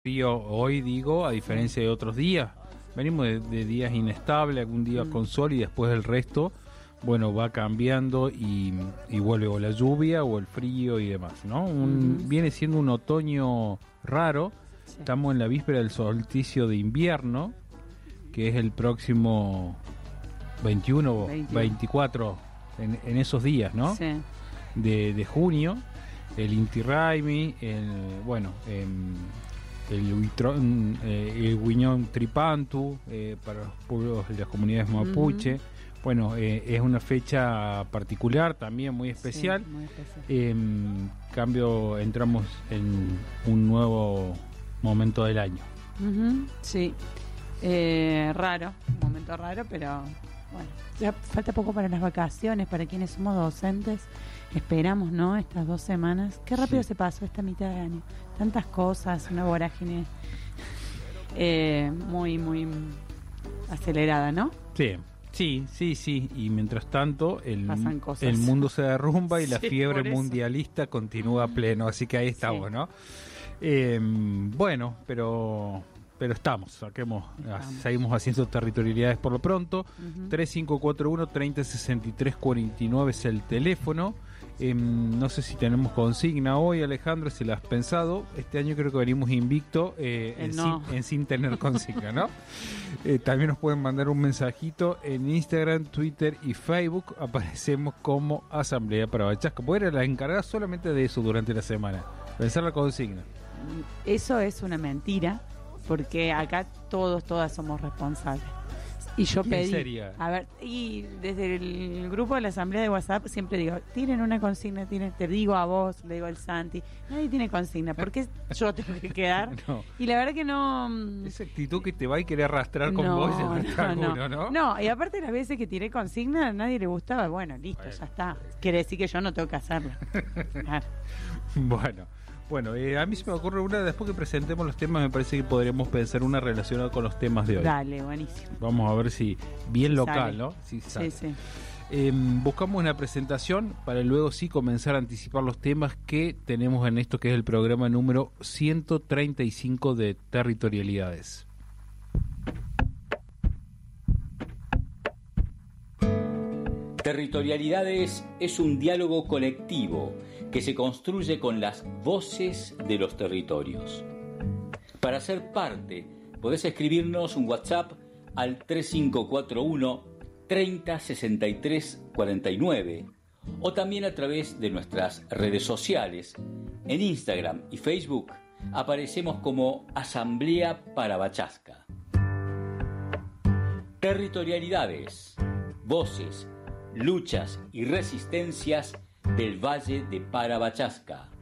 frío hoy, digo, a diferencia de otros días. Venimos de días inestables, algún día con sol y después el resto, bueno, va cambiando y vuelve o la lluvia o el frío y demás, ¿no? Viene siendo un otoño raro. Sí. Estamos en la víspera del solsticio de invierno, que es el próximo 21 o 24, en esos días, ¿no? Sí. De junio. El Inti Raymi, el Huiñón Tripantu, para los pueblos de las comunidades mapuche. Bueno, es una fecha particular, también muy especial. Sí, muy especial. Cambio, entramos en un nuevo momento del año. Sí, raro, un momento raro, pero bueno, ya falta poco para las vacaciones, para quienes somos docentes. Esperamos, ¿no? Estas 2 semanas. Qué rápido se pasó esta mitad de año. Tantas cosas, una vorágine muy, muy acelerada, ¿no? Sí. Y mientras tanto, Pasan cosas. el mundo se derrumba y la Sí, fiebre por eso. mundialista continúa a pleno. Así que ahí estamos, ¿no? Bueno, pero estamos, seguimos haciendo territorialidades por lo pronto. 3541-3063-49 es el teléfono. No sé si tenemos consigna hoy, Alejandro, si la has pensado. Este año creo que venimos invicto sin tener consigna, ¿no? También nos pueden mandar un mensajito en Instagram, Twitter y Facebook. Aparecemos como Asamblea para Bachasca. Porque era la encargada solamente de eso durante la semana, pensar la consigna. Eso es una mentira, porque acá todas somos responsables. Y yo pedí, sería? a ver, y desde el grupo de la asamblea de WhatsApp siempre digo, tienen una consigna, te digo a vos, le digo al Santi, nadie tiene consigna, ¿por qué yo tengo que quedar? No. Y la verdad que no... Esa actitud que te va y quiere arrastrar con vos y arrastrar uno, ¿no? No, y aparte las veces que tiré consigna a nadie le gustaba, bueno, listo, ya está. Quiere decir que yo no tengo que hacerlo. Claro. Bueno, a mí se me ocurre una, después que presentemos los temas, me parece que podremos pensar una relacionada con los temas de hoy. Dale, buenísimo. Vamos a ver si bien local, Sale. ¿no? Si sale. Sí. Buscamos una presentación para luego sí comenzar a anticipar los temas que tenemos en esto, que es el programa número 135 de Territorialidades. Territorialidades es un diálogo colectivo que se construye con las voces de los territorios. Para ser parte, podés escribirnos un WhatsApp al 3541 30 63 49 o también a través de nuestras redes sociales. En Instagram y Facebook aparecemos como Asamblea para Bachasca. Territorialidades, voces, luchas y resistencias del Valle de Parabachasca.